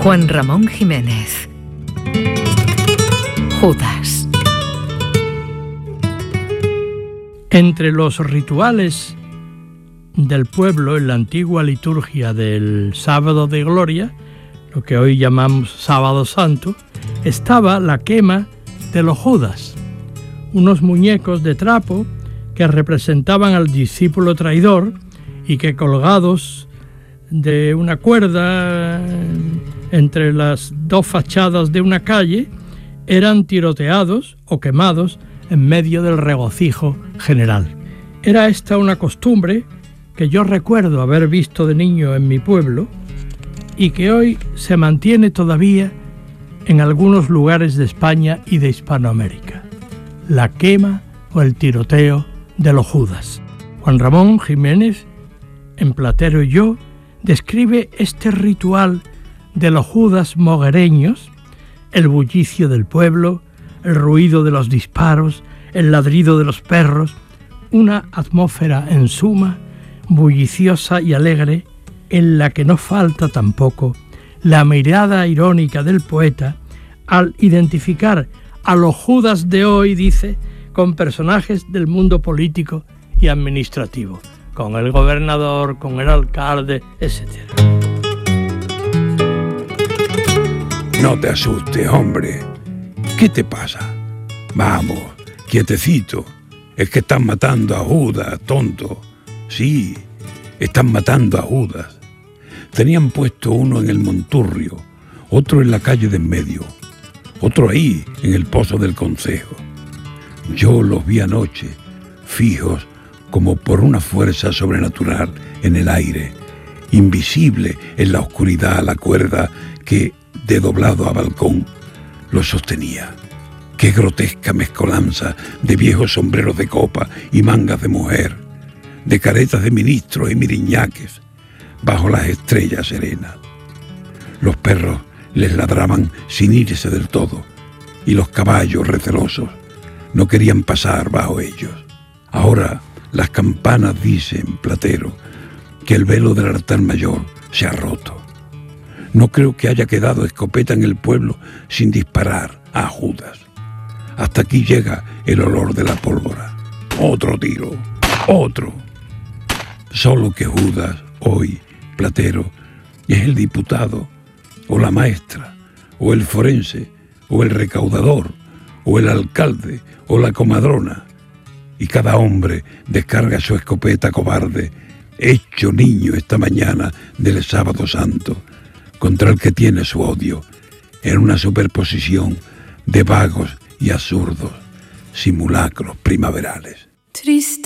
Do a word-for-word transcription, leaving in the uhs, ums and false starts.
Juan Ramón Jiménez. Judas. Entre los rituales del pueblo en la antigua liturgia del Sábado de Gloria, lo que hoy llamamos Sábado Santo, estaba la quema de los Judas, unos muñecos de trapo que representaban al discípulo traidor y que, colgados de una cuerda entre las dos fachadas de una calle, eran tiroteados o quemados en medio del regocijo general. Era esta una costumbre que yo recuerdo haber visto de niño en mi pueblo y que hoy se mantiene todavía en algunos lugares de España y de Hispanoamérica: la quema o el tiroteo de los Judas. Juan Ramón Jiménez, en Platero y yo, describe este ritual de los Judas moguereños: el bullicio del pueblo, el ruido de los disparos, el ladrido de los perros, una atmósfera en suma bulliciosa y alegre, en la que no falta tampoco la mirada irónica del poeta al identificar a los Judas de hoy, dice, con personajes del mundo político y administrativo, con el gobernador, con el alcalde, etcétera. No te asustes, hombre. ¿Qué te pasa? Vamos, quietecito. Es que están matando a Judas, tonto. Sí, están matando a Judas. Tenían puesto uno en el Monturrio, otro en la calle de en medio, otro ahí, en el pozo del Concejo. Yo los vi anoche, fijos como por una fuerza sobrenatural en el aire, invisible en la oscuridad la cuerda que, de doblado a balcón, los sostenía. Qué grotesca mezcolanza de viejos sombreros de copa y mangas de mujer, de caretas de ministros y miriñaques, bajo las estrellas serenas. Los perros les ladraban sin irse del todo, y los caballos recelosos no querían pasar bajo ellos. Ahora las campanas dicen, Platero, que el velo del altar mayor se ha roto. No creo que haya quedado escopeta en el pueblo sin disparar a Judas. Hasta aquí llega el olor de la pólvora. Otro tiro, otro. Solo que Judas, hoy, Platero, es el diputado, o la maestra, o el forense, o el recaudador, o el alcalde, o la comadrona. Y cada hombre descarga su escopeta cobarde, hecho niño esta mañana del Sábado Santo, contra el que tiene su odio, en una superposición de vagos y absurdos simulacros primaverales. Triste